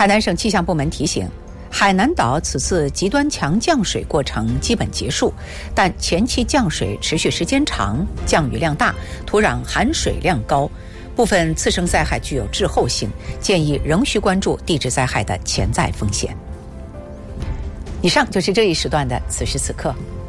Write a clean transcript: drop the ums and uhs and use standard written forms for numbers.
海南省气象部门提醒，海南岛此次极端强降水过程基本结束，但前期降水持续时间长，降雨量大，土壤含水量高，部分次生灾害具有滞后性，建议仍需关注地质灾害的潜在风险。以上就是这一时段的此时此刻。